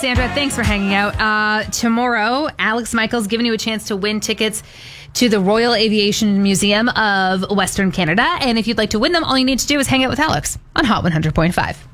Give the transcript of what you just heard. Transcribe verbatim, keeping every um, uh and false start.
Sandra. Thanks for hanging out. Uh, tomorrow, Alex Michaels giving you a chance to win tickets to the Royal Aviation Museum of Western Canada. And if you'd like to win them, all you need to do is hang out with Alex on Hot one hundred point five.